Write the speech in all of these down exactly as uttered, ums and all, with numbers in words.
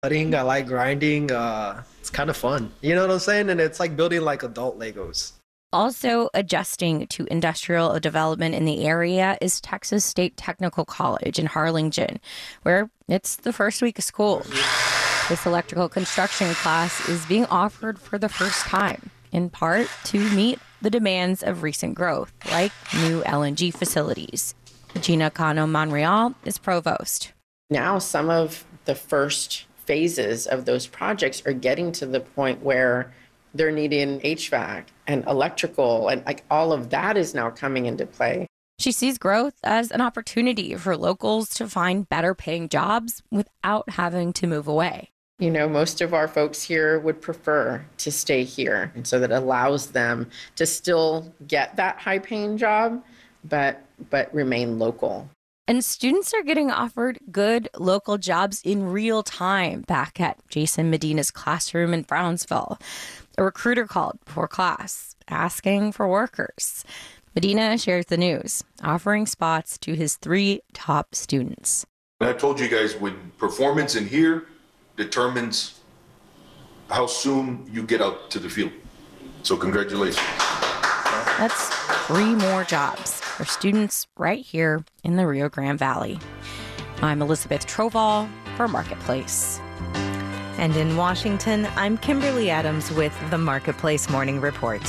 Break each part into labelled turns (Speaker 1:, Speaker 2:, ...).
Speaker 1: Cutting, I like grinding. Uh, it's kind of fun. You know what I'm saying? And it's like building like adult Legos.
Speaker 2: Also adjusting to industrial development in the area is Texas State Technical College in Harlingen, where it's the first week of school. This electrical construction class is being offered for the first time, in part to meet the demands of recent growth, like new L N G facilities. Gina Cano Monreal is provost.
Speaker 3: Now some of the first phases of those projects are getting to the point where they're needing H V A C and electrical, and like all of that is now coming into play.
Speaker 2: She sees growth as an opportunity for locals to find better paying jobs without having to move away.
Speaker 3: You know, most of our folks here would prefer to stay here, and so that allows them to still get that high paying job, but but remain local.
Speaker 2: And students are getting offered good local jobs in real time back at Jason Medina's classroom in Brownsville. A recruiter called before class asking for workers. Medina shares the news, offering spots to his three top students.
Speaker 4: I told you guys when performance in here determines how soon you get out to the field. So congratulations.
Speaker 2: That's three more jobs for students right here in the Rio Grande Valley. I'm Elizabeth Troval for Marketplace.
Speaker 5: And in Washington, I'm Kimberly Adams with the Marketplace Morning Report.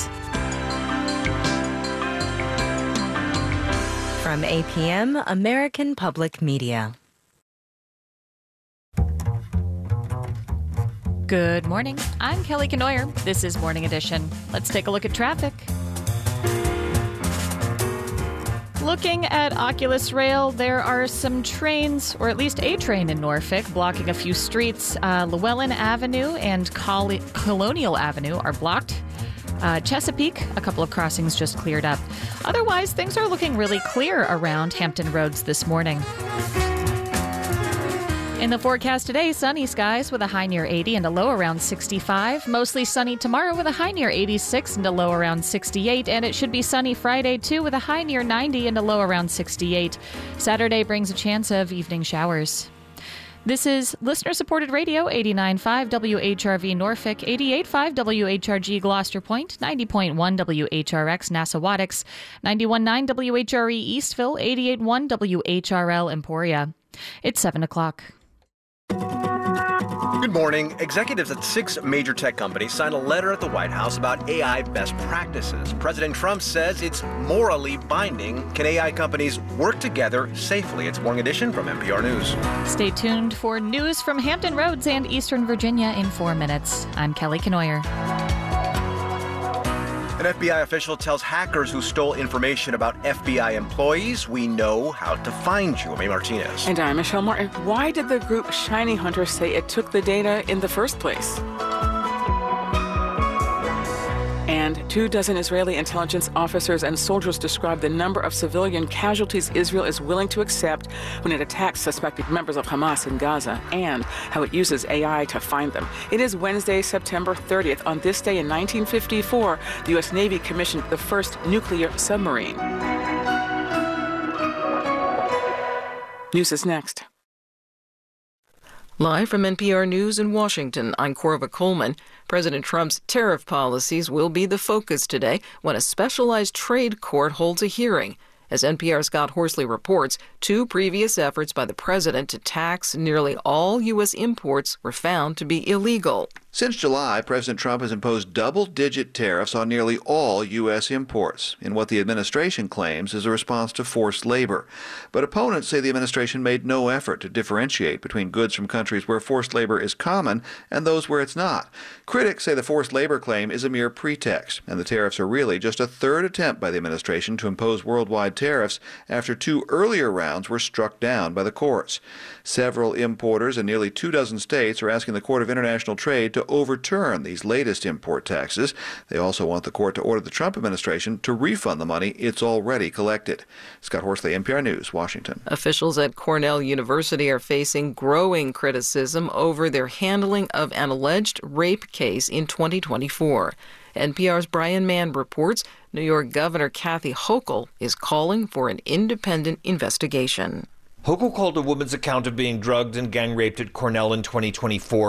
Speaker 5: From A P M, American Public Media.
Speaker 6: Good morning. I'm Kelly Kenoyer. This is Morning Edition. Let's take a look at traffic. Looking at Oculus Rail, there are some trains, or at least a train in Norfolk, blocking a few streets. Uh, Llewellyn Avenue and Col- Colonial Avenue are blocked. Uh, Chesapeake, a couple of crossings just cleared up. Otherwise, things are looking really clear around Hampton Roads this morning. In the forecast today, sunny skies with a high near eighty and a low around sixty-five. Mostly sunny tomorrow with a high near eighty-six and a low around sixty-eight. And it should be sunny Friday, too, with a high near ninety and a low around sixty-eight. Saturday brings a chance of evening showers. This is listener-supported radio, eighty-nine point five W H R V Norfolk, eighty-eight point five W H R G Gloucester Point, ninety point one W H R X Nassawadox, ninety-one point nine W H R E Eastville, eighty-eight point one W H R L Emporia. It's seven o'clock.
Speaker 7: Good morning. Executives at six major tech companies signed a letter at the White House about A I best practices. President Trump says it's morally binding. Can A I companies work together safely? It's Morning Edition from N P R News.
Speaker 6: Stay tuned for news from Hampton Roads and Eastern Virginia in four minutes. I'm Kelly Kenoyer.
Speaker 7: An F B I official tells hackers who stole information about F B I employees, we know how to find you. May Martinez.
Speaker 8: And I'm Michelle Martin. Why did the group Shiny Hunter say it took the data in the first place? And two dozen Israeli intelligence officers and soldiers describe the number of civilian casualties Israel is willing to accept when it attacks suspected members of Hamas in Gaza, and how it uses A I to find them. It is Wednesday, September thirtieth. On this day in nineteen fifty-four, the U S Navy commissioned the first nuclear submarine. News is next.
Speaker 9: Live from N P R News in Washington, I'm Corva Coleman. President Trump's tariff policies will be the focus today when a specialized trade court holds a hearing. As N P R's Scott Horsley reports, two previous efforts by the president to tax nearly all U S imports were found to be illegal.
Speaker 10: Since July, President Trump has imposed double-digit tariffs on nearly all U S imports in what the administration claims is a response to forced labor. But opponents say the administration made no effort to differentiate between goods from countries where forced labor is common and those where it's not. Critics say the forced labor claim is a mere pretext, and the tariffs are really just a third attempt by the administration to impose worldwide tariffs after two earlier rounds were struck down by the courts. Several importers in nearly two dozen states are asking the Court of International Trade to overturn these latest import taxes. They also want the court to order the Trump administration to refund the money it's already collected. Scott Horsley, N P R News, Washington.
Speaker 9: Officials at Cornell University are facing growing criticism over their handling of an alleged rape case in twenty twenty-four. N P R's Brian Mann reports New York Governor Kathy Hochul is calling for an independent investigation.
Speaker 11: Hochul called a woman's account of being drugged and gang raped at Cornell in twenty twenty-four